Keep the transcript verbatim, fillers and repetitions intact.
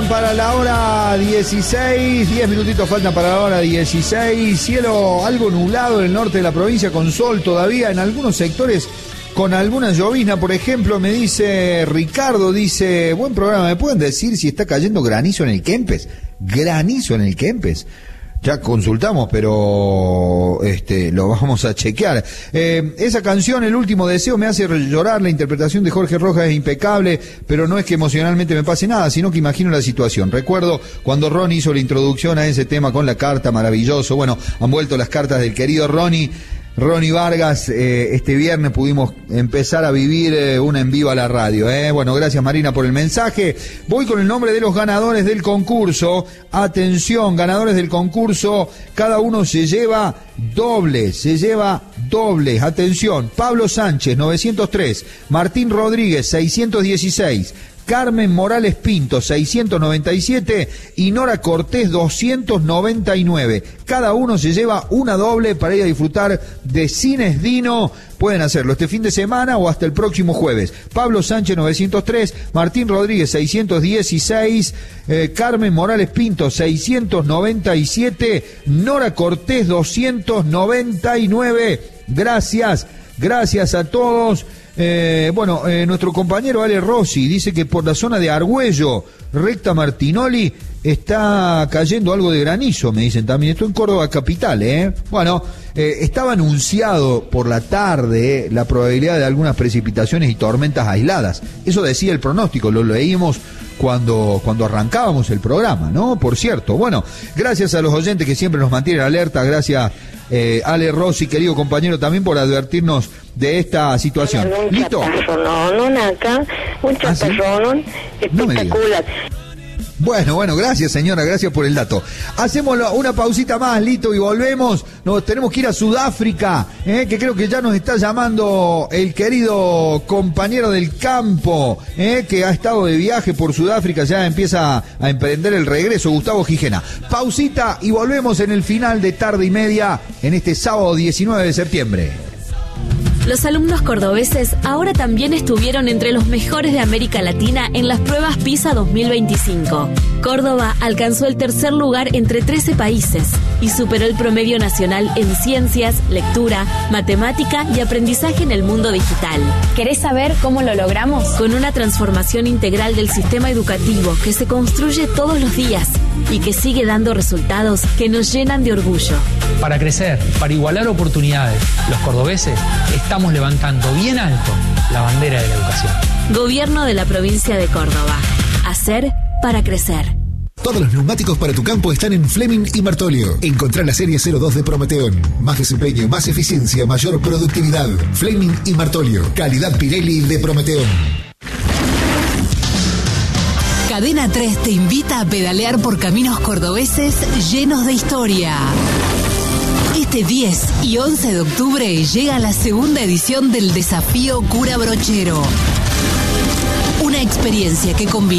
faltan para la hora dieciséis, diez minutitos faltan para la hora dieciséis, cielo algo nublado en el norte de la provincia con sol todavía, en algunos sectores con alguna llovizna, por ejemplo, me dice Ricardo, dice, buen programa, ¿me pueden decir si está cayendo granizo en el Kempes? Granizo en el Kempes. Ya consultamos, pero este lo vamos a chequear. Eh, esa canción, El último deseo, me hace llorar. La interpretación de Jorge Rojas es impecable, pero no es que emocionalmente me pase nada, sino que imagino la situación. Recuerdo cuando Ronnie hizo la introducción a ese tema con la carta, maravilloso. Bueno, han vuelto las cartas del querido Ronnie. Ronnie Vargas, eh, este viernes pudimos empezar a vivir eh, una en vivo a la radio. Eh. Bueno, gracias Marina por el mensaje. Voy con el nombre de los ganadores del concurso. Atención, ganadores del concurso, cada uno se lleva doble, se lleva doble. Atención, Pablo Sánchez, novecientos tres, Martín Rodríguez, seiscientos dieciséis, Carmen Morales Pinto, seiscientos noventa y siete y Nora Cortés, doscientos noventa y nueve. Cada uno se lleva una doble para ir a disfrutar de Cines Dino. Pueden hacerlo este fin de semana o hasta el próximo jueves. Pablo Sánchez, novecientos tres, Martín Rodríguez, seiscientos dieciséis, eh, Carmen Morales Pinto, seiscientos noventa y siete, Nora Cortés, doscientos noventa y nueve. Gracias, gracias a todos. Eh, bueno, eh, nuestro compañero Ale Rossi dice que por la zona de Argüello, recta Martinoli, está cayendo algo de granizo, me dicen también. Esto en Córdoba capital, ¿eh? Bueno, eh, estaba anunciado por la tarde eh, la probabilidad de algunas precipitaciones y tormentas aisladas. Eso decía el pronóstico, lo leímos cuando, cuando arrancábamos el programa, ¿no? Por cierto, bueno, gracias a los oyentes que siempre nos mantienen alerta, gracias eh, Ale Rossi, querido compañero, también por advertirnos de esta situación. Un ¿Listo? chaparronón acá, un chaparronón espectacular. Bueno, bueno, gracias señora, gracias por el dato. Hacemos una pausita más, Lito, y volvemos. Nos tenemos que ir a Sudáfrica, eh, que creo que ya nos está llamando el querido compañero del campo, eh, que ha estado de viaje por Sudáfrica, ya empieza a emprender el regreso, Gustavo Gijena. Pausita y volvemos en el final de Tarde y Media en este sábado diecinueve de septiembre. Los alumnos cordobeses ahora también estuvieron entre los mejores de América Latina en las pruebas PISA dos mil veinticinco. Córdoba alcanzó el tercer lugar entre trece países y superó el promedio nacional en ciencias, lectura, matemática y aprendizaje en el mundo digital. ¿Querés saber cómo lo logramos? Con una transformación integral del sistema educativo que se construye todos los días y que sigue dando resultados que nos llenan de orgullo. Para crecer, para igualar oportunidades, los cordobeses estamos levantando bien alto la bandera de la educación. Gobierno de la provincia de Córdoba. Hacer para crecer. Todos los neumáticos para tu campo están en Fleming y Martolio. Encontrá la serie cero dos de Prometeón. Más desempeño, más eficiencia, mayor productividad. Fleming y Martolio. Calidad Pirelli de Prometeón. Cadena tres te invita a pedalear por caminos cordobeses llenos de historia. Este diez y once de octubre llega la segunda edición del Desafío Cura Brochero. Una experiencia que combina